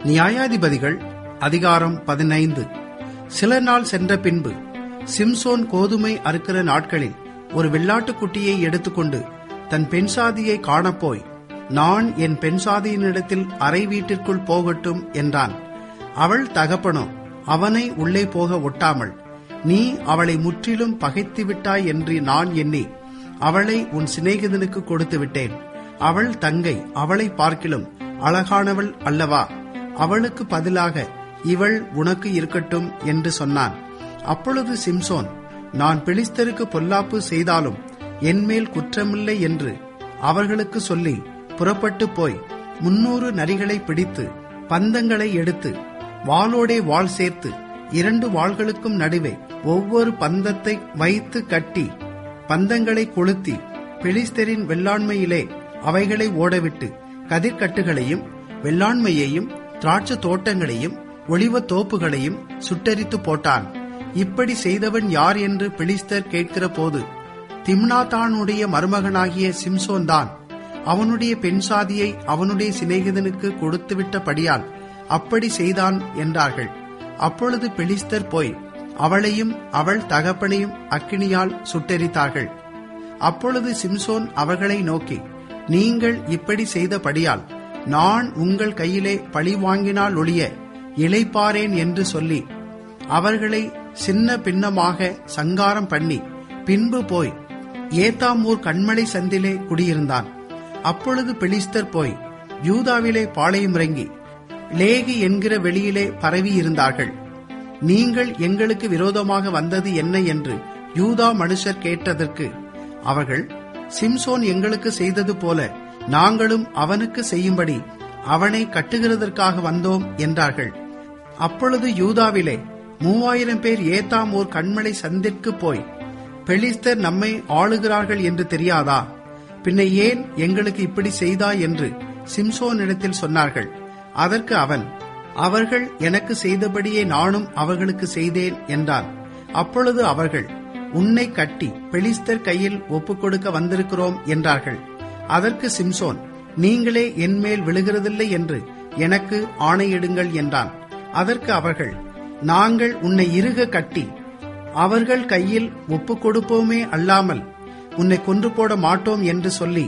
நியாயாதிபதிகள் அதிகாரம் 15. சில நாள் சென்ற பின்பு சிம்சோன் கோதுமை அறுக்கிற நாட்களில் ஒரு வெள்ளாட்டுக்குட்டியை எடுத்துக்கொண்டு தன் பெண்சாதியை காணப்போய், நான் என் பெண்சாதியினிடத்தில் அறை வீட்டிற்குள் போகட்டும் என்றான். அவள் தகப்பனோ அவனை உள்ளே போக ஒட்டாமல், நீ அவளை முற்றிலும் பகைத்து விட்டாய் என்று நான் எண்ணி அவளை உன் சிநேகிதனுக்கு கொடுத்து விட்டேன். அவள் தங்கை அவளை பார்க்கிலும் அழகானவள் அல்லவா? அவளுக்கு பதிலாக இவள் உனக்கு இருக்கட்டும் என்று சொன்னான். அப்பொழுது சிம்சோன், நான் பெலிஸ்தருக்கு பொல்லாப்பு செய்தாலும் என்மேல் குற்றமில்லை என்று அவர்களுக்கு சொல்லி புறப்பட்டு போய் 300 நரிகளை பிடித்து பந்தங்களை எடுத்து வாளோடே வாள் சேர்த்து 2 வாள்களுக்கும் நடுவே ஒவ்வொரு பந்தத்தை வைத்து கட்டி பந்தங்களை கொளுத்தி பெலிஸ்தரின் வெள்ளாண்மையிலே அவைகளை ஓடவிட்டு கதிர்கட்டுகளையும் வெள்ளாண்மையையும் திராட்சை தோட்டங்களையும் ஒலிவ தோப்புகளையும் சுட்டரித்து போட்டான். இப்படி செய்தவன் யார் என்று பெலிஸ்தர் கேட்கிற போது, திம்னாத்தானுடைய மருமகனாகிய சிம்சோன் தான். அவனுடைய பெண்சாதியை அவனுடைய சிநேகிதனுக்கு கொடுத்துவிட்டபடியால் அப்படி செய்தான் என்றார்கள். அப்பொழுது பெலிஸ்தர் போய் அவளையும் அவள் தகப்பனையும் அக்கினியால் சுட்டெரித்தார்கள். அப்பொழுது சிம்சோன் அவர்களை நோக்கி, நீங்கள் இப்படி செய்தபடியால் நான் உங்கள் கையிலே பழி வாங்கினால் ஒழிய இளைப்பாரேன் என்று சொல்லி அவர்களை சின்ன பின்னமாக சங்காரம் பண்ணி பின்பு போய் ஏத்தாமூர் கண்மலை சந்திலே குடியிருந்தான். அப்பொழுது பெலிஸ்தர் போய் யூதாவிலே பாளையம் இறங்கி லேகி என்கிற வெளியிலே பரவி இருந்தார்கள். நீங்கள் எங்களுக்கு விரோதமாக வந்தது என்ன என்று யூதா மனுஷர் கேட்டதற்கு அவர்கள், சிம்சோன் எங்களுக்கு செய்தது போல நாங்களும் அவனுக்கு செய்யும்படி அவனை கட்டுகிறதற்காக வந்தோம் என்றார்கள். அப்பொழுது யூதாவிலே 3000 பேர் ஏத்தாமூர் கண்மலை சந்திற்கு போய், பெலிஸ்தர் நம்மை ஆளுகிறார்கள் என்று தெரியாதா? பின்ன ஏன் எங்களுக்கு இப்படி செய்தாய் என்று சிம்சோனிடத்தில் சொன்னார்கள். அதற்கு அவன், அவர்கள் எனக்கு செய்தபடியே நானும் அவர்களுக்கு செய்தேன் என்றான். அப்பொழுது அவர்கள், உன்னை கட்டி பெலிஸ்தர் கையில் ஒப்புக் கொடுக்க வந்திருக்கிறோம் என்றார்கள். அதற்கு சிம்சோன், நீங்களே என்மேல் விழுகிறதில்லை என்று எனக்கு ஆணையிடுங்கள் என்றான். அதற்கு அவர்கள், நாங்கள் உன்னை இறுக கட்டி அவர்கள் கையில் ஒப்புக் கொடுப்போமே அல்லாமல் உன்னை கொன்று போட மாட்டோம் என்று சொல்லி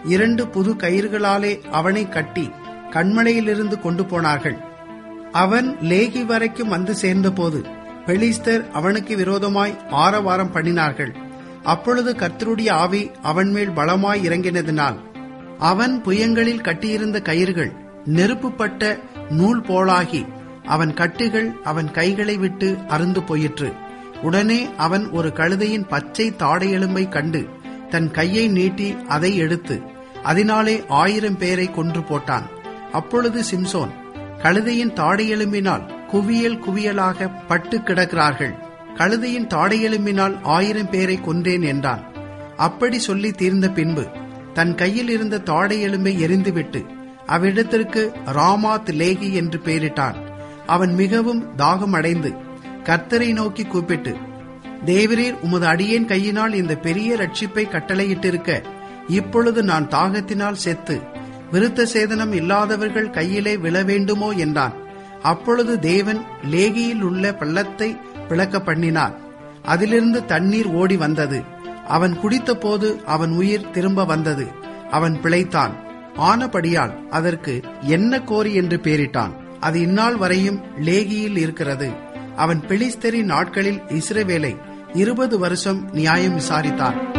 2 புது கயிறுகளாலே அவனை கட்டி கண்மலையிலிருந்து கொண்டு போனார்கள். அவன் லேகி வரைக்கும் வந்து சேர்ந்தபோது பெலிஸ்தர் அவனுக்கு விரோதமாய் ஆரவாரம் பண்ணினார்கள். அப்பொழுது கர்த்தருடைய ஆவி அவன் மேல் பலமாய் இறங்கினதினால் அவன் புயங்களில் கட்டியிருந்த கயிறுகள் நெருப்புப்பட்ட நூல் போலாகி அவன் கட்டுகள் அவன் கைகளை விட்டு அறுந்து போயிற்று. உடனே அவன் ஒரு கழுதையின் பச்சை தாடையெலும்பை கண்டு தன் கையை நீட்டி அதை எடுத்து அதனாலே 1000 பேரை கொன்று போட்டான். அப்பொழுது சிம்சோன், கழுதையின் தாடையெலும்பினால் குவியல் குவியலாக பட்டு கிடக்கிறார்கள், கழுதையின் தாடையெலும்பினால் 1000 பேரை கொன்றேன் என்றான். அப்படி சொல்லி தீர்ந்த பின்பு தன் கையில் இருந்த தாடையெலும்பை எரிந்துவிட்டு அவ்விடத்திற்கு ராமாத் லேகி என்று பெயரிட்டான். அவன் மிகவும் தாகம் அடைந்து கர்த்தரை நோக்கி கூப்பிட்டு, தேவரீர் உமது அடியேன் கையினால் இந்த பெரிய ரட்சிப்பை கட்டளையிட்டிருக்க இப்பொழுது நான் தாகத்தினால் செத்து விருத்த சேதனம் இல்லாதவர்கள் கையிலே விழ வேண்டுமோ என்றான். அப்பொழுது தேவன் லேகியில் உள்ள பள்ளத்தை பிளக்க பண்ணினார். அதிலிருந்து தண்ணீர் ஓடி வந்தது. அவன் குடித்த போது அவன் உயிர் திரும்ப வந்தது. அவன் பிழைத்தான். ஆனபடியால் அதற்கு என்ன கோரி என்று பெயரிட்டான். அது இந்நாள் வரையும் லேகியில் இருக்கிறது. அவன் பெலிஸ்தரின் நாட்களில் இஸ்ரவேலை 20 வருஷம் நியாயம் விசாரித்தான்.